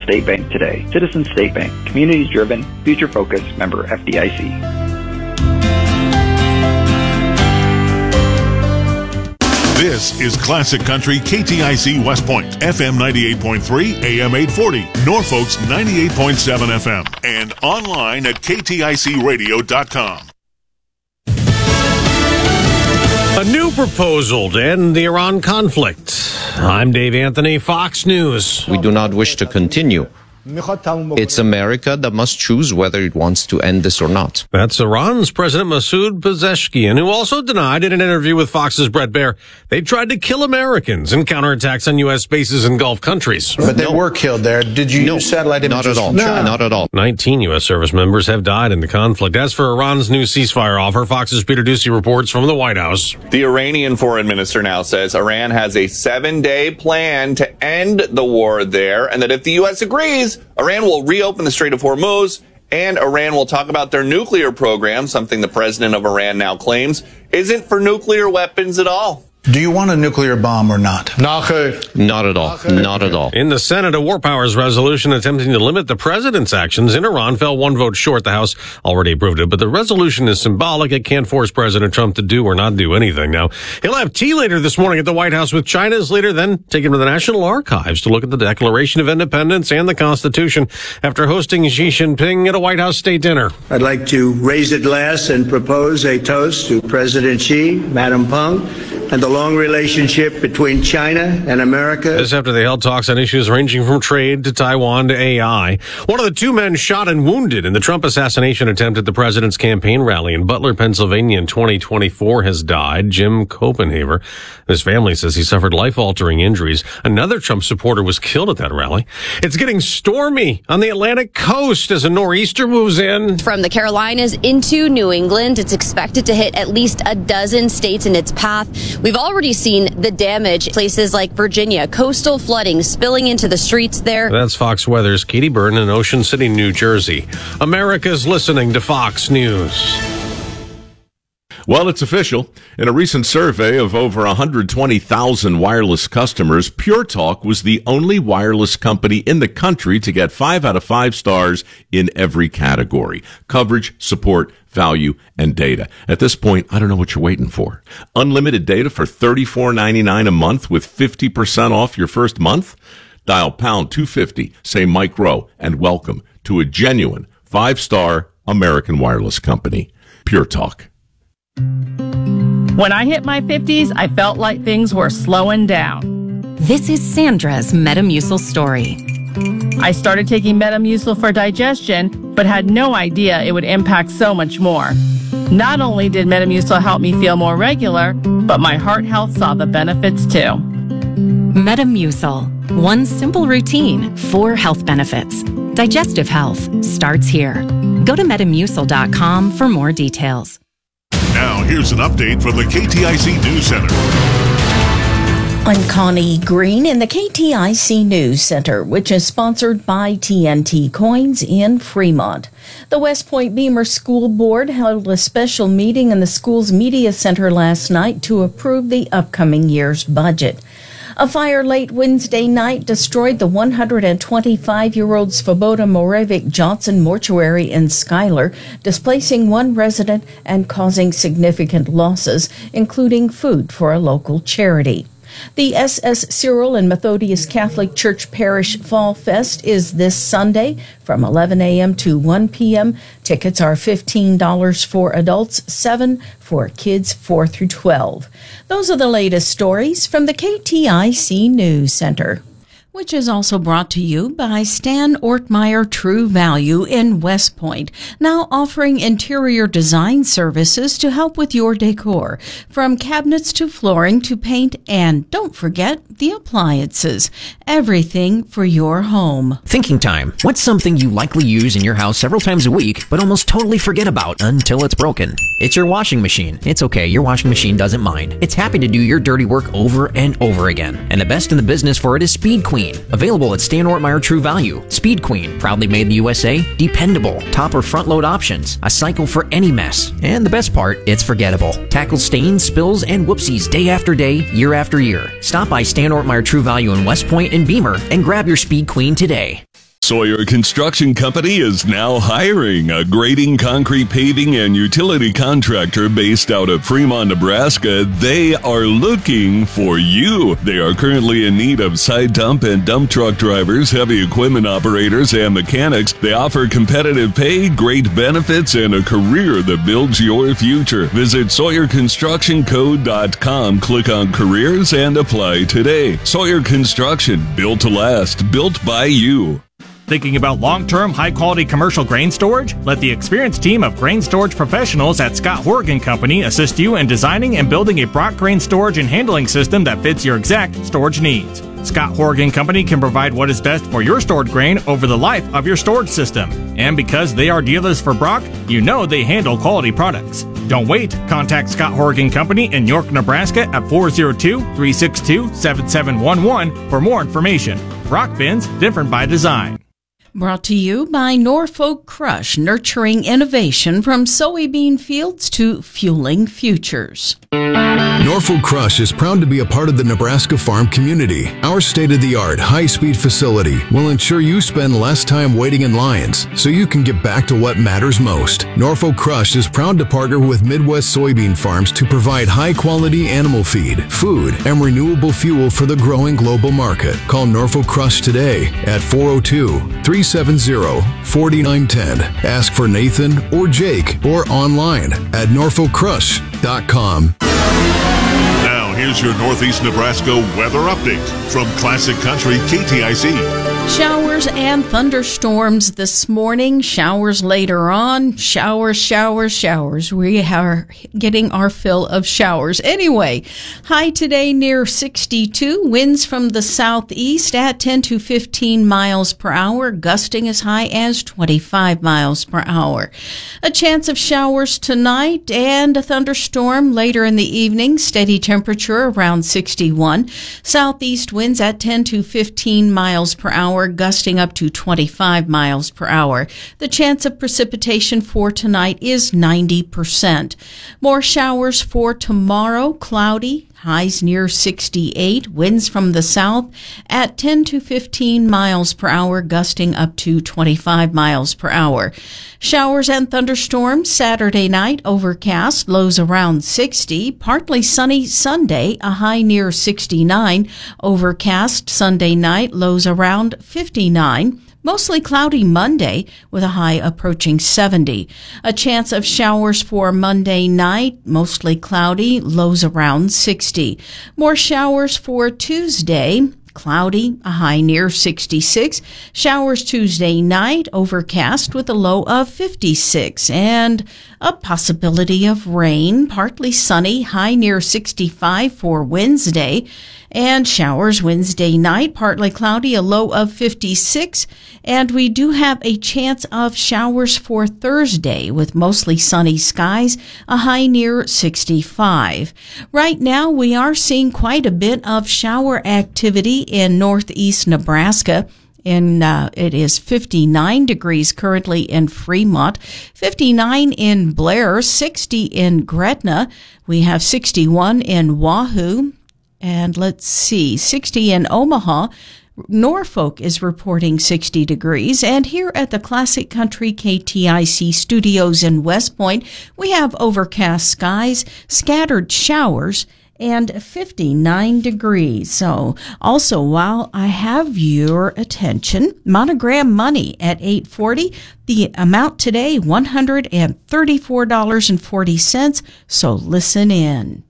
State Bank today. Citizens State Bank. Communities driven, future focused, member FDIC. This is Classic Country KTIC West Point, FM 98.3, AM 840, Norfolk's 98.7 FM, and online at kticradio.com. A new proposal to end the Iran conflict. I'm Dave Anthony, Fox News. We do not wish to continue. It's America that must choose whether it wants to end this or not. That's Iran's President Masoud Pezeshkian, who also denied in an interview with Fox's Brett Baer they tried to kill Americans in counterattacks on U.S. bases in Gulf countries. But they were killed there. Did you use satellite images? Not at all. No. Not at all. 19 U.S. service members have died in the conflict. As for Iran's new ceasefire offer, Fox's Peter Doocy reports from the White House. The Iranian foreign minister now says Iran has a 7-day plan to end the war there, and that if the U.S. agrees, Iran will reopen the Strait of Hormuz, and Iran will talk about their nuclear program, something the president of Iran now claims isn't for nuclear weapons at all. Do you want a nuclear bomb or not? Not at all. Not at all. In the Senate, a war powers resolution attempting to limit the president's actions in Iran fell one vote short. The House already approved it, but the resolution is symbolic. It can't force President Trump to do or not do anything. Now, he'll have tea later this morning at the White House with China's leader, then take him to the National Archives to look at the Declaration of Independence and the Constitution after hosting Xi Jinping at a White House state dinner. I'd like to raise a glass and propose a toast to President Xi, Madam Peng, and the long relationship between China and America. This after they held talks on issues ranging from trade to Taiwan to AI. One of the two men shot and wounded in the Trump assassination attempt at the president's campaign rally in Butler, Pennsylvania in 2024 has died. Jim Copenhaver. His family says he suffered life-altering injuries. Another Trump supporter was killed at that rally. It's getting stormy on the Atlantic coast as a nor'easter moves in. From the Carolinas into New England, it's expected to hit at least a dozen states in its path. We've already seen the damage. Places like Virginia, coastal flooding spilling into the streets there. That's Fox Weather's Katie Byrne in Ocean City, New Jersey. America's listening to Fox News. Well, it's official. In a recent survey of over 120,000 wireless customers, Pure Talk was the only wireless company in the country to get 5 out of 5 stars in every category: coverage, support, value, and data. At this point, I don't know what you're waiting for. Unlimited data for $34.99 a month with 50% off your first month? Dial pound 250, say Mike Rowe, and welcome to a genuine 5-star American wireless company. Pure Talk. When I hit my 50s, I felt like things were slowing down. This is Sandra's Metamucil story. I started taking Metamucil for digestion, but had no idea it would impact so much more. Not only did Metamucil help me feel more regular, but my heart health saw the benefits too. Metamucil. One simple routine, 4 health benefits. Digestive health starts here. Go to Metamucil.com for more details. Now, here's an update from the KTIC News Center. I'm Connie Green in the KTIC News Center, which is sponsored by TNT Coins in Fremont. The West Point Beamer School Board held a special meeting in the school's media center last night to approve the upcoming year's budget. A fire late Wednesday night destroyed the 125-year-old Svoboda Moravec Johnson mortuary in Schuyler, displacing one resident and causing significant losses, including food for a local charity. The SS Cyril and Methodius Catholic Church Parish Fall Fest is this Sunday from 11 a.m. to 1 p.m. Tickets are $15 for adults, $7 for kids 4 through 12. Those are the latest stories from the KTIC News Center, which is also brought to you by Stan Ortmeyer True Value in West Point, now offering interior design services to help with your decor, from cabinets to flooring to paint, and don't forget the appliances. Everything for your home. Thinking time. What's something you likely use in your house several times a week, but almost totally forget about until it's broken? It's your washing machine. It's okay, your washing machine doesn't mind. It's happy to do your dirty work over and over again. And the best in the business for it is Speed Queen. Available at Stan Ortmeyer True Value. Speed Queen, proudly made in the USA, dependable, top or front load options, a cycle for any mess. And the best part, it's forgettable. Tackles stains, spills, and whoopsies day after day, year after year. Stop by Stan Ortmeyer True Value in West Point and Beamer and grab your Speed Queen today. Sawyer Construction Company is now hiring a grading, concrete, paving, and utility contractor based out of Fremont, Nebraska. They are looking for you. They are currently in need of side dump and dump truck drivers, heavy equipment operators, and mechanics. They offer competitive pay, great benefits, and a career that builds your future. Visit SawyerConstructionCo.com, click on careers, and apply today. Sawyer Construction, built to last, built by you. Thinking about long-term, high-quality commercial grain storage? Let the experienced team of grain storage professionals at Scott Horgan Company assist you in designing and building a Brock grain storage and handling system that fits your exact storage needs. Scott Horgan Company can provide what is best for your stored grain over the life of your storage system. And because they are dealers for Brock, you know they handle quality products. Don't wait. Contact Scott Horgan Company in York, Nebraska at 402-362-7711 for more information. Brock bins, different by design. Brought to you by Norfolk Crush, nurturing innovation from soybean fields to fueling futures. Norfolk Crush is proud to be a part of the Nebraska farm community. Our state-of-the-art, high-speed facility will ensure you spend less time waiting in lines so you can get back to what matters most. Norfolk Crush is proud to partner with Midwest soybean farms to provide high-quality animal feed, food, and renewable fuel for the growing global market. Call Norfolk Crush today at 402-370-4910. Ask for Nathan or Jake or online at norfolkcrush.com. Now, here's your Northeast Nebraska weather update from Classic Country KTIC. Showers and thunderstorms this morning, showers later on, showers. We are getting our fill of showers. Anyway, high today near 62, winds from the southeast at 10 to 15 miles per hour, gusting as high as 25 miles per hour. A chance of showers tonight and a thunderstorm later in the evening, steady temperature around 61, southeast winds at 10 to 15 miles per hour, gusting up to 25 miles per hour. The chance of precipitation for tonight is 90%. More showers for tomorrow, cloudy, highs near 68, winds from the south at 10 to 15 miles per hour, gusting up to 25 miles per hour. Showers and thunderstorms Saturday night, overcast, lows around 60, partly sunny Sunday, a high near 69, overcast Sunday night, lows around 59. Mostly cloudy Monday with a high approaching 70. A chance of showers for Monday night, mostly cloudy, lows around 60. More showers for Tuesday, cloudy, a high near 66. Showers Tuesday night, overcast with a low of 56. And a possibility of rain, partly sunny, high near 65 for Wednesday. And showers Wednesday night, partly cloudy, a low of 56. And we do have a chance of showers for Thursday with mostly sunny skies, a high near 65. Right now, we are seeing quite a bit of shower activity in northeast Nebraska. It is 59 degrees currently in Fremont, 59 in Blair, 60 in Gretna. We have 61 in Wahoo. And let's see, 60 in Omaha. Norfolk is reporting 60 degrees. And here at the Classic Country KTIC studios in West Point, we have overcast skies, scattered showers, and 59 degrees. So also, while I have your attention, Monogram Money at 8:40. The amount today, $134.40. So listen in.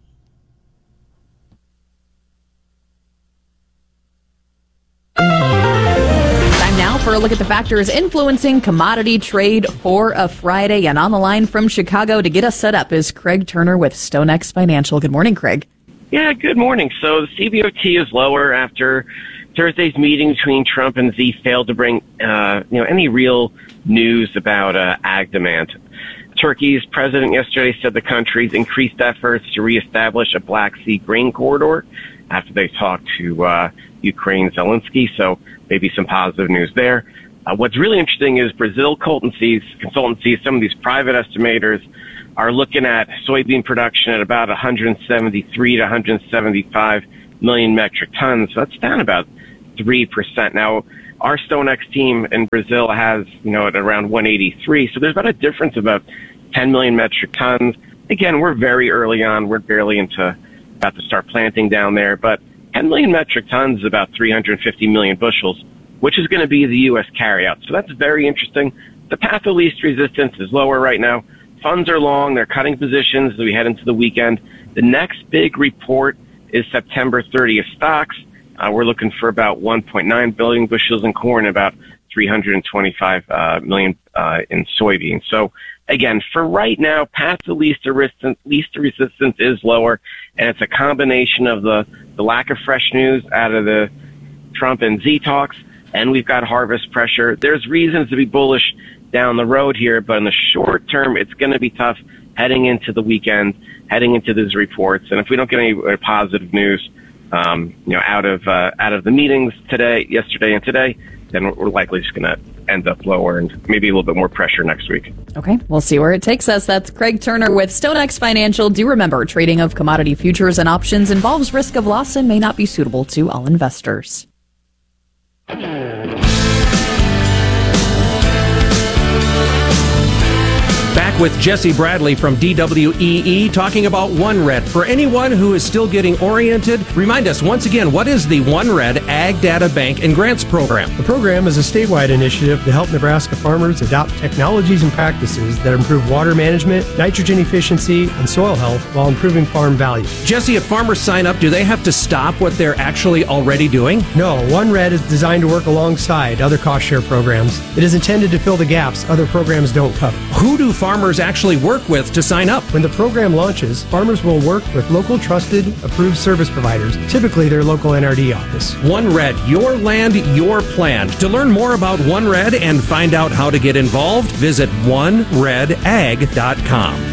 Time now for a look at the factors influencing commodity trade for a Friday. And on the line from Chicago to get us set up is Craig Turner with StoneX Financial. Good morning, Craig. Yeah, good morning. So the CBOT is lower after Thursday's meeting between Trump and Xi failed to bring any real news about ag demand. Turkey's president yesterday said the country's increased efforts to reestablish a Black Sea grain corridor after they talked to Ukraine's Zelensky, so maybe some positive news there. What's really interesting is Brazil consultancies, some of these private estimators are looking at soybean production at about 173 to 175 million metric tons. So that's down about 3%. Now, Our StoneX team in Brazil has, at around 183. So there's about a difference of about 10 million metric tons. Again, we're very early on. We're barely about to start planting down there, but 10 million metric tons is about 350 million bushels, which is going to be the U.S. carryout. So that's very interesting. The path of least resistance is lower right now. Funds are long. They're cutting positions as we head into the weekend. The next big report is September 30th stocks. We're looking for about 1.9 billion bushels in corn, about 325 million in soybeans. So again, for right now, path to least resistance is lower, and it's a combination of the lack of fresh news out of the Trump and Z talks, and we've got harvest pressure. There's reasons to be bullish down the road here, but in the short term, it's going to be tough heading into the weekend, heading into these reports. And if we don't get any positive news, out of the meetings yesterday and today, then we're likely just going to end up lower and maybe a little bit more pressure next week. Okay, we'll see where it takes us. That's Craig Turner with StoneX Financial. Do remember, trading of commodity futures and options involves risk of loss and may not be suitable to all investors. Back with Jesse Bradley from DWEE talking about OneRed. For anyone who is still getting oriented, remind us once again, what is the OneRed Ag Data Bank and Grants Program? The program is a statewide initiative to help Nebraska farmers adopt technologies and practices that improve water management, nitrogen efficiency, and soil health while improving farm value. Jesse, if farmers sign up, do they have to stop what they're actually already doing? No, OneRed is designed to work alongside other cost share programs. It is intended to fill the gaps other programs don't cover. Who do farmers actually work with to sign up? When the program launches, farmers will work with local trusted, approved service providers, typically their local NRD office. OneRed, your land, your plan. To learn more about OneRed and find out how to get involved, visit OneRedAg.com.